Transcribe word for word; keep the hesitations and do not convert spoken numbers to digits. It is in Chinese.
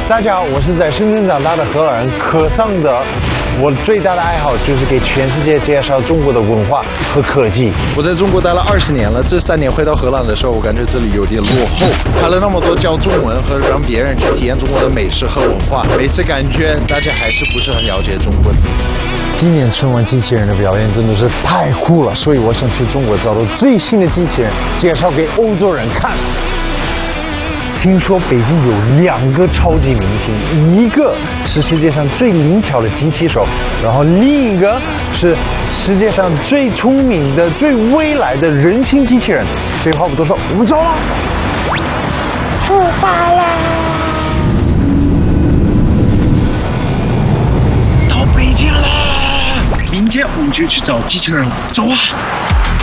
大家好，我是在深圳长大的荷兰人可桑德。我最大的爱好就是给全世界介绍中国的文化和科技。 我在中国待了二十年了，这三年回到荷兰的时候，我感觉这里有点落后。拍了那么多教中文和让别人去体验中国的美食和文化，每次感觉大家还是不是很了解中国。 今年春晚机器人的表演真的是太酷了，所以我想去中国找到最新的机器人，介绍给欧洲人看。听说北京有两个超级明星，一个是世界上最灵巧的机器手，然后另一个是世界上最聪明的、最未来的人形机器人。废话不多说，我们走了， 出发啦！ 到北京了， 明天我们就去找机器人了，走啊！